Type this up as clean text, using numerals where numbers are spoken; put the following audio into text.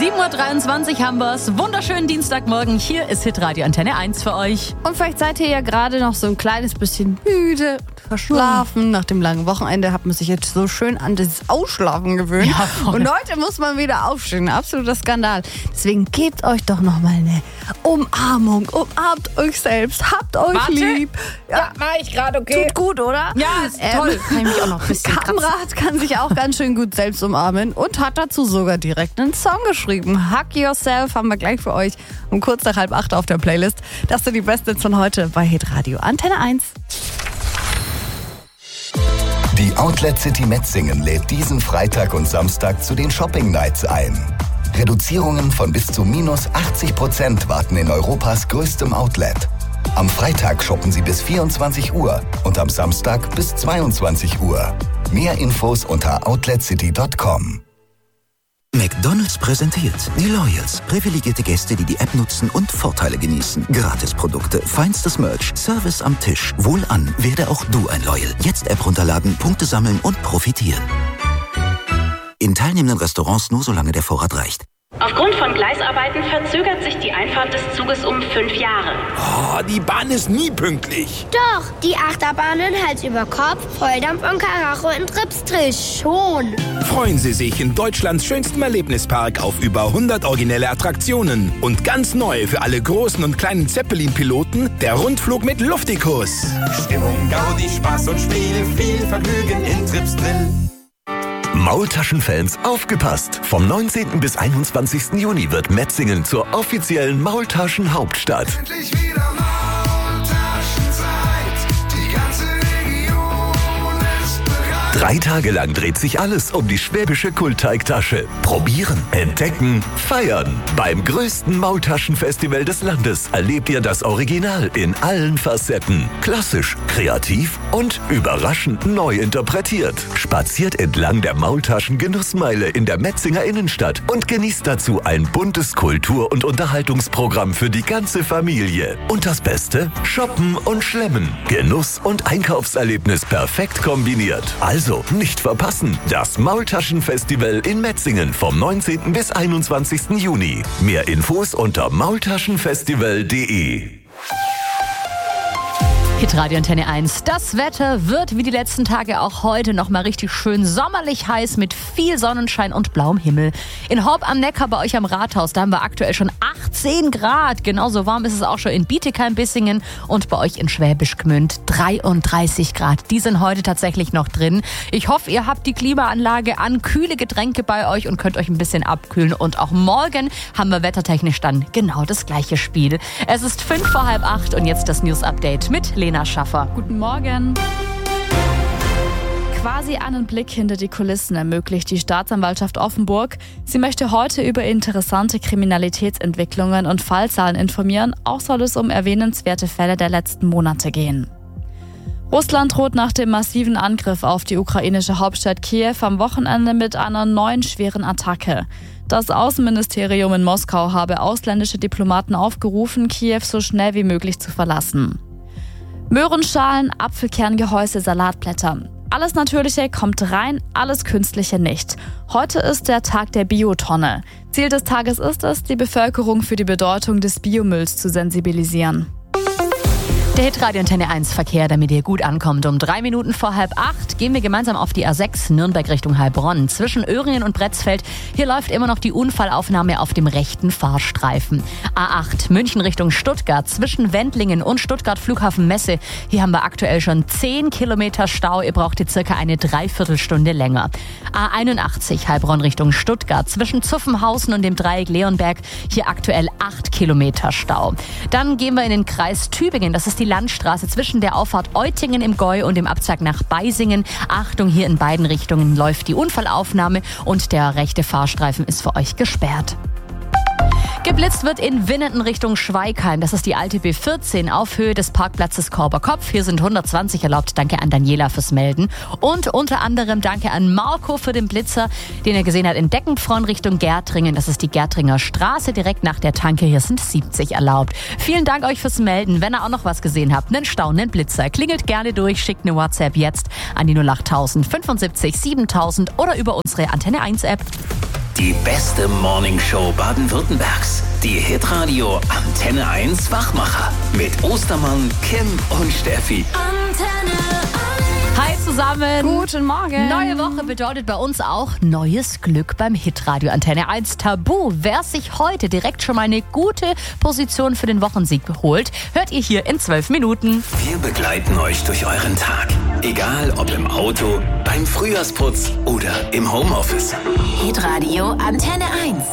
7.23 Uhr haben wir's. Wunderschönen Dienstagmorgen. Hier ist Hitradio Antenne 1 für euch. Und vielleicht seid ihr ja gerade noch so ein kleines bisschen müde, verschlafen. Nach dem langen Wochenende hat man sich jetzt so schön an das Ausschlafen gewöhnt. Ja, voll. Und heute muss man wieder aufstehen. Absoluter Skandal. Deswegen gebt euch doch nochmal eine Umarmung. Umarmt euch selbst. Habt euch lieb. Ja, mach ich gerade, okay. Tut gut, oder? Ja, ist toll. Kann ich mich auch noch ein bisschen Kamrat kann sich auch ganz schön gut selbst umarmen und hat dazu sogar direkt einen Song geschrieben. Hug Yourself haben wir gleich für euch um kurz nach 7:30 auf der Playlist. Das sind die Besten von heute bei Hitradio Antenne 1. Die Outlet City Metzingen lädt diesen Freitag und Samstag zu den Shopping Nights ein. Reduzierungen von bis zu minus 80% warten in Europas größtem Outlet. Am Freitag shoppen Sie bis 24 Uhr und am Samstag bis 22 Uhr. Mehr Infos unter outletcity.com. McDonald's präsentiert die Loyals. Privilegierte Gäste, die die App nutzen und Vorteile genießen. Gratisprodukte, feinstes Merch, Service am Tisch. Wohlan, werde auch du ein Loyal. Jetzt App runterladen, Punkte sammeln und profitieren. In teilnehmenden Restaurants nur solange der Vorrat reicht. Aufgrund von Gleisarbeiten verzögert sich die Einfahrt des Zuges um 5 Jahre. Oh, die Bahn ist nie pünktlich. Doch, die Achterbahnen Hals über Kopf, Volldampf und Karacho in Tripsdrill schon. Freuen Sie sich in Deutschlands schönstem Erlebnispark auf über 100 originelle Attraktionen. Und ganz neu für alle großen und kleinen Zeppelin-Piloten, der Rundflug mit Luftikus. Stimmung, Gaudi, Spaß und Spiel, viel Vergnügen in Tripsdrill. Maultaschenfans, aufgepasst! Vom 19. bis 21. Juni wird Metzingen zur offiziellen Maultaschen-Hauptstadt. Endlich wieder Maultaschenzeit, die ganze Region ist bereit. 3 Tage lang dreht sich alles um die schwäbische Kultteigtasche. Probieren, entdecken, feiern. Beim größten Maultaschenfestival des Landes erlebt ihr das Original in allen Facetten. Klassisch, kreativ und überraschend neu interpretiert. Spaziert entlang der Maultaschen-Genussmeile in der Metzinger Innenstadt und genießt dazu ein buntes Kultur- und Unterhaltungsprogramm für die ganze Familie. Und das Beste? Shoppen und Schlemmen. Genuss und Einkaufserlebnis perfekt kombiniert. Also nicht verpassen. Das Maultaschenfestival in Metzingen vom 19. bis 21. Juni. Mehr Infos unter maultaschenfestival.de. Hitradio Antenne 1. Das Wetter wird wie die letzten Tage auch heute noch mal richtig schön sommerlich heiß mit viel Sonnenschein und blauem Himmel. In Horb am Neckar bei euch am Rathaus, da haben wir aktuell schon 18 Grad. Genauso warm ist es auch schon in Bietigheim-Bissingen und bei euch in Schwäbisch Gmünd 33 Grad. Die sind heute tatsächlich noch drin. Ich hoffe, ihr habt die Klimaanlage an, kühle Getränke bei euch und könnt euch ein bisschen abkühlen. Und auch morgen haben wir wettertechnisch dann genau das gleiche Spiel. Es ist 7:55 und jetzt das News-Update mit Lena Schaffer. Guten Morgen. Quasi einen Blick hinter die Kulissen ermöglicht die Staatsanwaltschaft Offenburg. Sie möchte heute über interessante Kriminalitätsentwicklungen und Fallzahlen informieren. Auch soll es um erwähnenswerte Fälle der letzten Monate gehen. Russland droht nach dem massiven Angriff auf die ukrainische Hauptstadt Kiew am Wochenende mit einer neuen schweren Attacke. Das Außenministerium in Moskau habe ausländische Diplomaten aufgerufen, Kiew so schnell wie möglich zu verlassen. Möhrenschalen, Apfelkerngehäuse, Salatblätter. Alles Natürliche kommt rein, alles Künstliche nicht. Heute ist der Tag der Biotonne. Ziel des Tages ist es, die Bevölkerung für die Bedeutung des Biomülls zu sensibilisieren. Der Hitradio Antenne 1 Verkehr, damit ihr gut ankommt. Um 3 Minuten vor 7:30 gehen wir gemeinsam auf die A6 Nürnberg Richtung Heilbronn. Zwischen Öhringen und Bretzfeld, hier läuft immer noch die Unfallaufnahme auf dem rechten Fahrstreifen. A8 München Richtung Stuttgart, zwischen Wendlingen und Stuttgart Flughafen Messe. Hier haben wir aktuell schon 10 Kilometer Stau. Ihr braucht jetzt circa eine Dreiviertelstunde länger. A81 Heilbronn Richtung Stuttgart, zwischen Zuffenhausen und dem Dreieck Leonberg. Hier aktuell 8 Kilometer Stau. Dann gehen wir in den Kreis Tübingen. Das ist die Landstraße zwischen der Auffahrt Eutingen im Gäu und dem Abzweig nach Beisingen. Achtung, hier in beiden Richtungen läuft die Unfallaufnahme und der rechte Fahrstreifen ist für euch gesperrt. Geblitzt wird in Winnenden Richtung Schweigheim. Das ist die alte B14 auf Höhe des Parkplatzes Korberkopf. Hier sind 120 erlaubt. Danke an Daniela fürs Melden. Und unter anderem danke an Marco für den Blitzer, den er gesehen hat in Deckenfront Richtung Gärtringen. Das ist die Gärtringer Straße direkt nach der Tanke. Hier sind 70 erlaubt. Vielen Dank euch fürs Melden. Wenn ihr auch noch was gesehen habt, einen Stau, einen Blitzer, klingelt gerne durch, schickt eine WhatsApp jetzt an die 08000 75 7000 oder über unsere Antenne 1 App. Die beste Morningshow Baden-Württembergs. Die Hitradio Antenne 1 Wachmacher. Mit Ostermann, Kim und Steffi. Antenne 1. Hi zusammen. Guten Morgen. Neue Woche bedeutet bei uns auch neues Glück beim Hitradio Antenne 1 Tabu. Wer sich heute direkt schon mal eine gute Position für den Wochensieg holt, hört ihr hier in 12 Minuten. Wir begleiten euch durch euren Tag. Egal ob im Auto, beim Frühjahrsputz oder im Homeoffice. Hitradio Antenne 1.